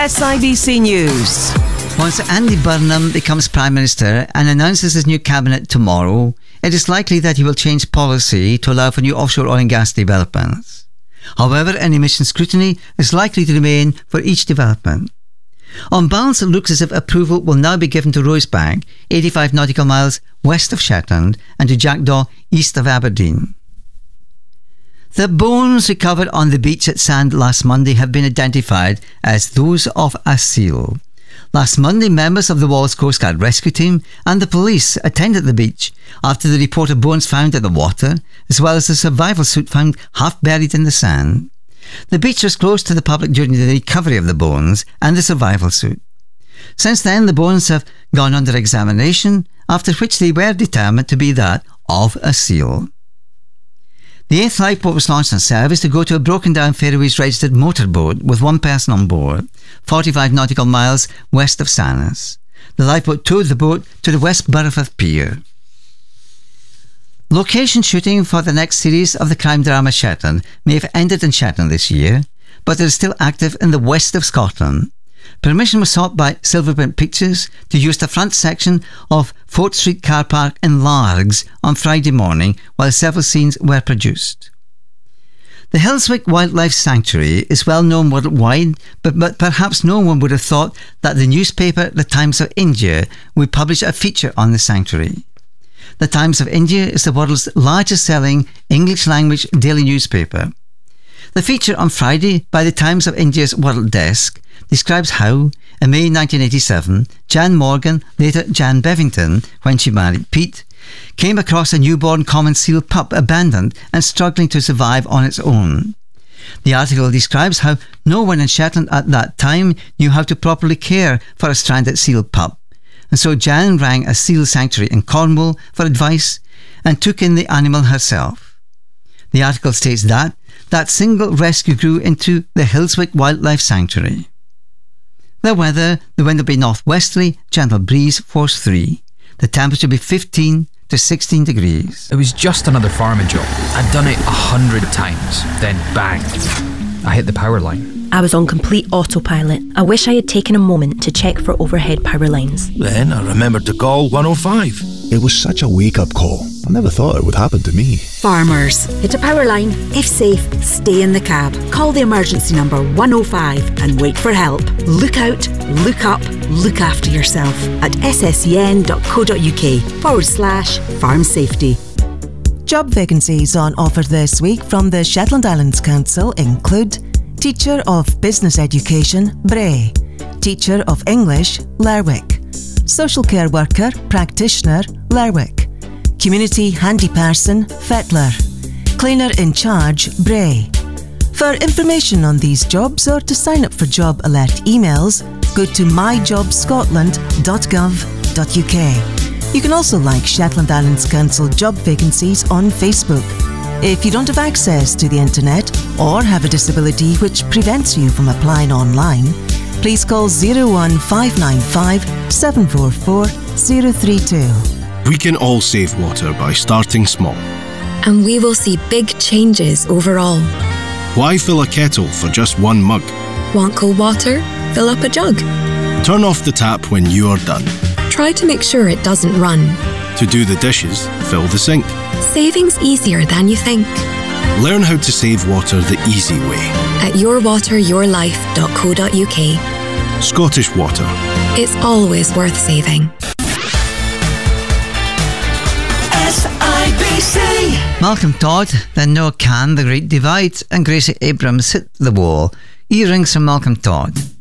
SIBC News. Once Andy Burnham becomes Prime Minister and announces his new cabinet tomorrow, it is likely that he will change policy to allow for new offshore oil and gas developments. However, an emission scrutiny is likely to remain for each development. On balance, it looks as if approval will now be given to Rosebank, 85 nautical miles west of Shetland, and to Jackdaw, east of Aberdeen. The bones recovered on the beach at Sand last Monday have been identified as those of a seal. Last Monday, members of the Wallace Coast Guard rescue team and the police attended the beach after the report of bones found in the water, as well as the survival suit found half buried in the sand. The beach was closed to the public during the recovery of the bones and the survival suit. Since then, the bones have gone under examination, after which they were determined to be that of a seal. The 8th lifeboat was launched on service to go to a broken-down Faroese registered motorboat with one person on board, 45 nautical miles west of Sannes. The lifeboat towed the boat to the West Burford Pier. Location shooting for the next series of the crime drama Shetland may have ended in Shetland this year, but it is still active in the west of Scotland. Permission was sought by Silverprint Pictures to use the front section of Fort Street Car Park in Largs on Friday morning while several scenes were produced. The Hillswick Wildlife Sanctuary is well known worldwide, but perhaps no one would have thought that the newspaper The Times of India would publish a feature on the sanctuary. The Times of India is the world's largest selling English language daily newspaper. The feature on Friday by the Times of India's World Desk describes how, in May 1987, Jan Morgan, later Jan Bevington, when she married Pete, came across a newborn common seal pup abandoned and struggling to survive on its own. The article describes how no one in Shetland at that time knew how to properly care for a stranded seal pup, and so Jan rang a seal sanctuary in Cornwall for advice and took in the animal herself. The article states that single rescue grew into the Hillswick Wildlife Sanctuary. The weather, the wind will be northwesterly, gentle breeze, force 3. The temperature will be 15 to 16 degrees. It was just another farming job. I'd done it 100 times. Then bang, I hit the power line. I was on complete autopilot. I wish I had taken a moment to check for overhead power lines. Then I remembered to call 105. It was such a wake-up call. I never thought it would happen to me. Farmers, hit a power line. If safe, stay in the cab. Call the emergency number 105 and wait for help. Look out, look up, look after yourself at sscn.co.uk/farm safety. Job vacancies on offer this week from the Shetland Islands Council include Teacher of Business Education, Bray; Teacher of English, Lerwick; Social Care Worker, Practitioner, Lerwick; Community Handyperson, Fettler; Cleaner in Charge, Bray. For information on these jobs or to sign up for job alert emails, go to myjobscotland.gov.uk. You can also like Shetland Islands Council job vacancies on Facebook. If you don't have access to the internet or have a disability which prevents you from applying online, please call 01595 744 032. We can all save water by starting small. And we will see big changes overall. Why fill a kettle for just one mug? Want cold water? Fill up a jug. Turn off the tap when you are done. Try to make sure it doesn't run. To do the dishes, fill the sink. Saving's easier than you think. Learn how to save water the easy way at yourwateryourlife.co.uk. Scottish Water. It's always worth saving. SIBC. Malcolm Todd, then Noah Kahn, The Great Divide, and Gracie Abrams hit the wall. Earrings from Malcolm Todd.